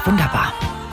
Wunderbar.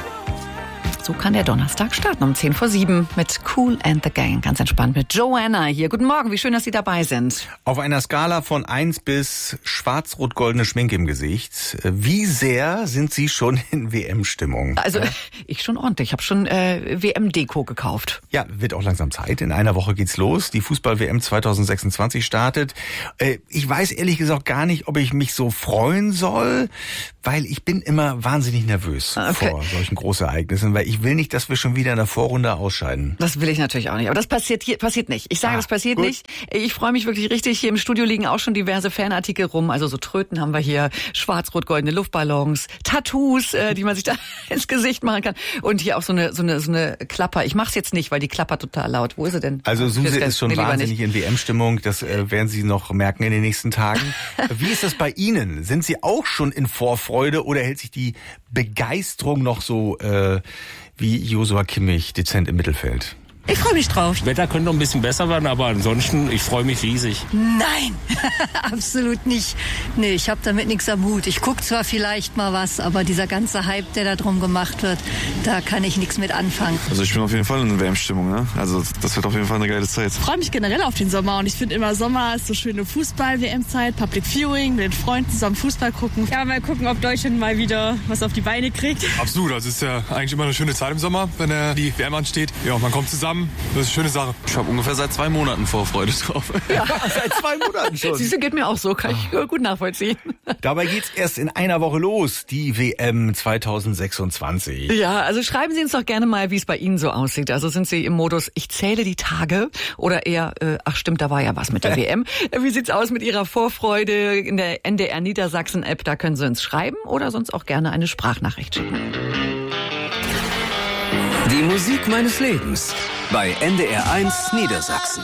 So kann der Donnerstag starten um 6:50 mit Kool and the Gang. Ganz entspannt mit Joanna hier. Guten Morgen, wie schön, dass Sie dabei sind. Auf einer Skala von 1 bis schwarz-rot-goldene Schminke im Gesicht. Wie sehr sind Sie schon in WM-Stimmung? Also ich schon ordentlich. Ich habe schon WM-Deko gekauft. Ja, wird auch langsam Zeit. In einer Woche geht's los. Die Fußball-WM 2026 startet. Ich weiß ehrlich gesagt gar nicht, ob ich mich so freuen soll, weil ich bin immer wahnsinnig nervös vor solchen Großereignissen, weil ich will nicht, dass wir schon wieder in der Vorrunde ausscheiden. Das will ich natürlich auch nicht. Aber das passiert nicht. Ich sage, das passiert nicht. Ich freue mich wirklich richtig. Hier im Studio liegen auch schon diverse Fanartikel rum. Also so Tröten haben wir hier, schwarz-rot-goldene Luftballons, Tattoos, die man sich da ins Gesicht machen kann. Und hier auch so eine Klapper. Ich mach's jetzt nicht, weil die klappert total laut. Wo ist sie denn? Also Suse ist schon wahnsinnig in WM-Stimmung. Das werden Sie noch merken in den nächsten Tagen. Wie ist das bei Ihnen? Sind Sie auch schon in Vorfreude oder hält sich die Begeisterung noch so wie Joshua Kimmich dezent im Mittelfeld? Ich freue mich drauf. Das Wetter könnte noch ein bisschen besser werden, aber ansonsten, ich freue mich riesig. Nein, absolut nicht. Nee, ich habe damit nichts am Hut. Ich gucke zwar vielleicht mal was, aber dieser ganze Hype, der da drum gemacht wird, da kann ich nichts mit anfangen. Also ich bin auf jeden Fall in WM-Stimmung, ne? Also das wird auf jeden Fall eine geile Zeit. Ich freue mich generell auf den Sommer und ich finde immer Sommer ist so schöne Fußball-WM-Zeit, Public Viewing, mit den Freunden zusammen Fußball gucken. Ja, mal gucken, ob Deutschland mal wieder was auf die Beine kriegt. Absolut, also es ist ja eigentlich immer eine schöne Zeit im Sommer, wenn die WM ansteht. Ja, man kommt zusammen. Das ist eine schöne Sache. Ich habe ungefähr seit 2 Monaten Vorfreude drauf. Ja, seit 2 Monaten schon. Siehst du, geht mir auch so, kann ich gut nachvollziehen. Dabei geht's erst in einer Woche los, die WM 2026. Ja, also schreiben Sie uns doch gerne mal, wie es bei Ihnen so aussieht. Also sind Sie im Modus, ich zähle die Tage oder eher, ach stimmt, da war ja was mit der WM. Wie sieht's aus mit Ihrer Vorfreude in der NDR Niedersachsen App? Da können Sie uns schreiben oder sonst auch gerne eine Sprachnachricht schicken. Die Musik meines Lebens bei NDR 1 Niedersachsen.